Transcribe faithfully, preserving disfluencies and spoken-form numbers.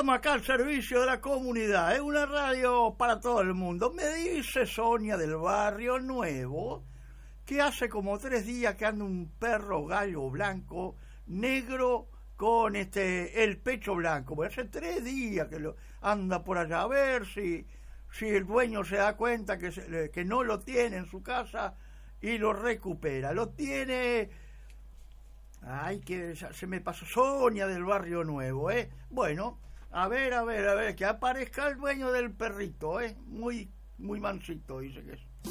estamos acá al servicio de la comunidad, es una radio para todo el mundo. Me dice Sonia del Barrio Nuevo que hace como tres días que anda un perro gallo blanco, negro, con este el pecho blanco. Pues hace tres días que lo anda por allá, a ver si, si el dueño se da cuenta que, se, que no lo tiene en su casa y lo recupera. Lo tiene... Ay, que se me pasó Sonia del Barrio Nuevo, ¿eh? Bueno, a ver, a ver, a ver, que aparezca el dueño del perrito, ¿eh? Muy, muy mansito, dice que es.